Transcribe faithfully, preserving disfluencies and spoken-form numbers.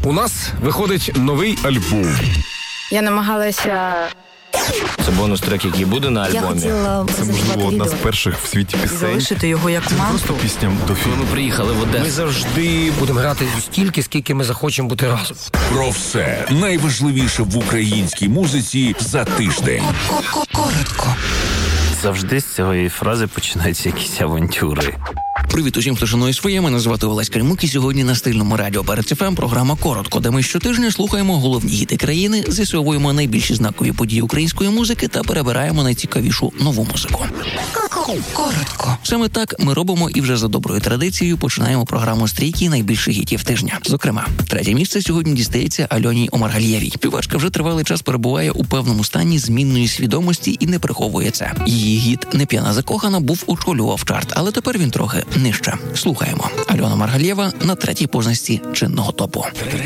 У нас виходить новий альбом. Я намагалася... Це бонус-трек, який буде на альбомі. Я хотіла Це, можливо, одна з перших в світі пісень. залишити його як Це не манту. просто пісня до Коли ми фільму. приїхали в Одесу. Ми завжди будемо грати стільки, скільки ми захочемо бути разом. Про все найважливіше в українській музиці за тиждень. Коротко. Завжди з цієї фрази починаються якісь авантюри. Привіт усім, хто шанує своє. Мене звати Олесь Кремук, і сьогодні на стильному радіо Перець еф ем програма «Коротко», де ми щотижня слухаємо головні гіти країни, з'ясовуємо найбільші знакові події української музики та перебираємо найцікавішу нову музику. Коротко. Саме так ми робимо і вже за доброю традицією починаємо програму з трійки найбільших гітів тижня. Зокрема, третє місце сьогодні дістається Альоні Омаргалієвій. Співачка вже тривалий час перебуває у певному стані змінної свідомості і не приховує це. Її гіт «Не п'яна закохана» був очолював чарт, але тепер він трохи нижче. Слухаємо. Альона Маргалієва на третій позначці чинного топу.